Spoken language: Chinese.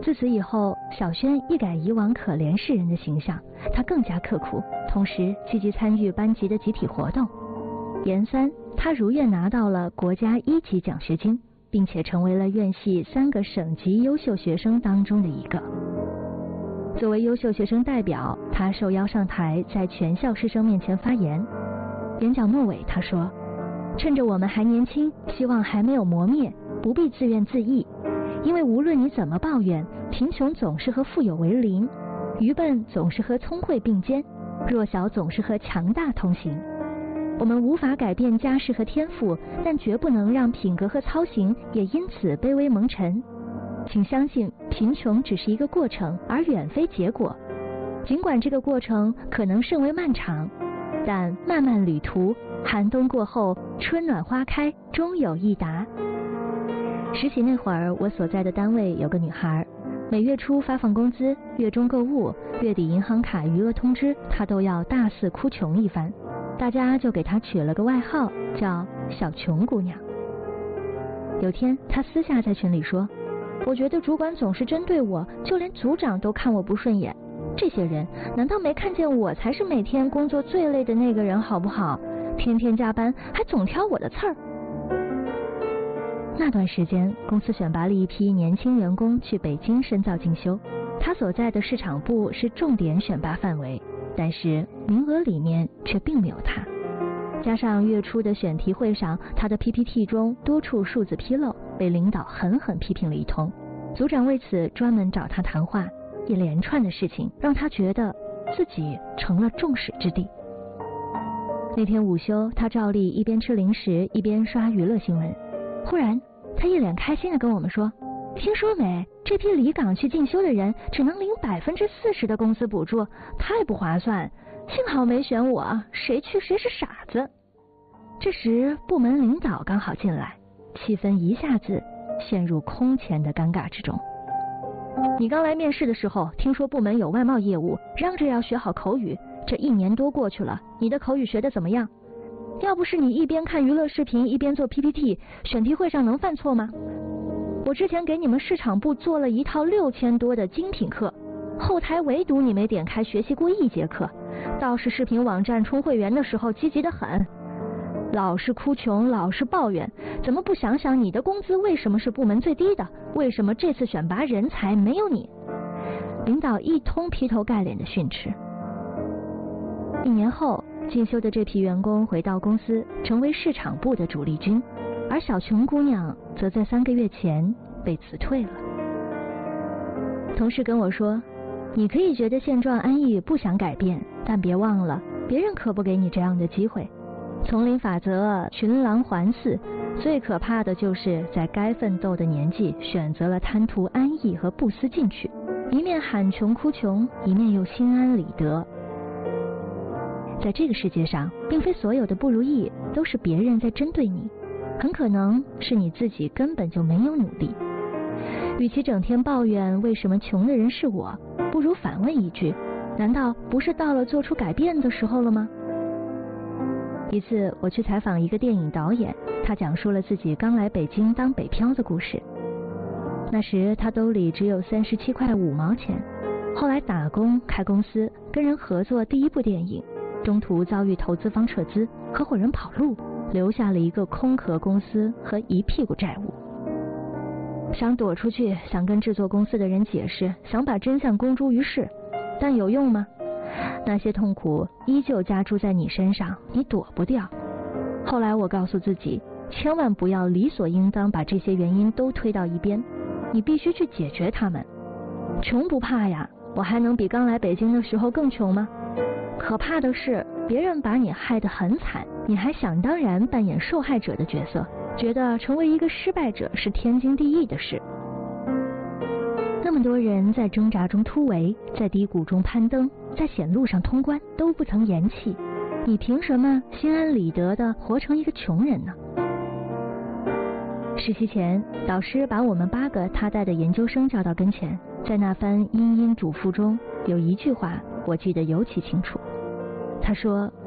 自此以后，小轩一改以往可怜世人的形象，他更加刻苦，同时积极参与班级的集体活动。研3，他如愿拿到了国家1级奖学金，并且成为了院系3个省级优秀学生当中的一个。作为优秀学生代表，他受邀上台，在全校师生面前发言。演讲末尾，他说：“趁着我们还年轻，希望还没有磨灭，不必自怨自艾，因为无论你怎么抱怨，贫穷总是和富有为邻，愚笨总是和聪慧并肩，弱小总是和强大同行。我们无法改变家世和天赋，但绝不能让品格和操行也因此卑微蒙尘。请相信，贫穷只是一个过程，而远非结果。尽管这个过程可能甚为漫长，但漫漫旅途，寒冬过后，春暖花开，终有一达。”实习那会儿，我所在的单位有个女孩，每月初发放工资，月中购物，月底银行卡余额通知，她都要大肆哭穷一番。大家就给她取了个外号，叫小穷姑娘。有天，她私下在群里说：“我觉得主管总是针对我，就连组长都看我不顺眼。这些人难道没看见我才是每天工作最累的那个人好不好？天天加班，还总挑我的刺儿。”那段时间，公司选拔了一批年轻员工去北京深造进修，他所在的市场部是重点选拔范围，但是名额里面却并没有他。加上月初的选题会上，他的 PPT 中多处数字纰漏，被领导狠狠批评了一通。组长为此专门找他谈话，一连串的事情让他觉得自己成了众矢之的。那天午休，他照例一边吃零食一边刷娱乐新闻。忽然，他一脸开心地跟我们说：“听说没？这批离岗去进修的人只能领40%的工资补助，太不划算。幸好没选我，谁去谁是傻子。”这时，部门领导刚好进来，气氛一下子陷入空前的尴尬之中。“你刚来面试的时候，听说部门有外贸业务，嚷着要学好口语。这1年多过去了，你的口语学得怎么样？要不是你一边看娱乐视频一边做 PPT， 选题会上能犯错吗？我之前给你们市场部做了一套6000多的精品课，后台唯独你没点开学习过1节课，倒是视频网站充会员的时候积极得很。老是哭穷，老是抱怨，怎么不想想你的工资为什么是部门最低的？为什么这次选拔人才没有你？”领导一通劈头盖脸的训斥。1年后，进修的这批员工回到公司，成为市场部的主力军，而小穷姑娘则在3个月前被辞退了。同事跟我说：“你可以觉得现状安逸，不想改变，但别忘了，别人可不给你这样的机会。丛林法则，群狼环伺，最可怕的就是在该奋斗的年纪，选择了贪图安逸和不思进取，一面喊穷哭穷，一面又心安理得。”在这个世界上，并非所有的不如意都是别人在针对你，很可能是你自己根本就没有努力。与其整天抱怨为什么穷的人是我，不如反问一句：难道不是到了做出改变的时候了吗？一次，我去采访一个电影导演，他讲述了自己刚来北京当北漂的故事。那时他兜里只有37块5毛钱，后来打工开公司，跟人合作第1部电影，中途遭遇投资方撤资，合伙人跑路，留下了一个空壳公司和一屁股债务。想躲出去，想跟制作公司的人解释，想把真相公诸于世，但有用吗？那些痛苦依旧加诸在你身上，你躲不掉。后来我告诉自己，千万不要理所应当把这些原因都推到一边，你必须去解决它们。穷不怕呀，我还能比刚来北京的时候更穷吗？可怕的是，别人把你害得很惨，你还想当然扮演受害者的角色，觉得成为一个失败者是天经地义的事。那么多人在挣扎中突围，在低谷中攀登，在险路上通关，都不曾言弃，你凭什么心安理得地活成一个穷人呢？实习前，导师把我们8个他带的研究生叫到跟前，在那番殷殷嘱咐中，有一句话我记得尤其清楚。他说：